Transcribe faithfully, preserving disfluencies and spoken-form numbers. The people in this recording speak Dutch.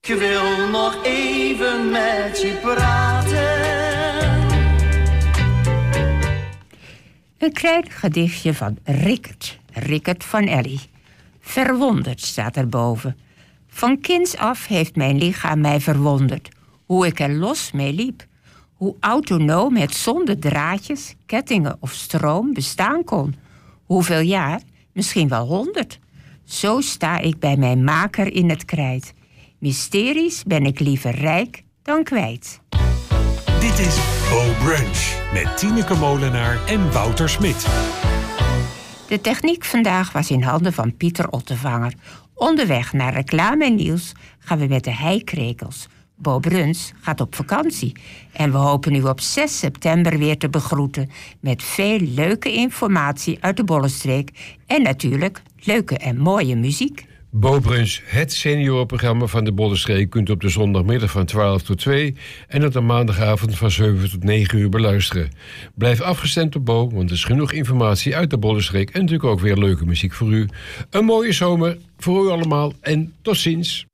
Ik wil nog even met je praten. Een klein gedichtje van Rickert, Rickert van Ellie. Verwonderd staat erboven. Van kinds af heeft mijn lichaam mij verwonderd. Hoe ik er los mee liep. Hoe autonoom het zonder draadjes, kettingen of stroom bestaan kon. Hoeveel jaar? Misschien wel honderd. Zo sta ik bij mijn maker in het krijt. Mysteries ben ik liever rijk dan kwijt. Dit is Bo Brunch met Tineke Molenaar en Wouter Smit. De techniek vandaag was in handen van Pieter Ottevanger. Onderweg naar reclame en nieuws gaan we met de heikrekels. Bo Brunch gaat op vakantie. En we hopen u op zes september weer te begroeten met veel leuke informatie uit de Bollenstreek. En natuurlijk leuke en mooie muziek. Bo Brunch, het seniorprogramma van de Bollenstreek, kunt u op de zondagmiddag van twaalf tot twee en op de maandagavond van zeven tot negen uur beluisteren. Blijf afgestemd op Bo, want er is genoeg informatie uit de Bollenstreek en natuurlijk ook weer leuke muziek voor u. Een mooie zomer voor u allemaal en tot ziens.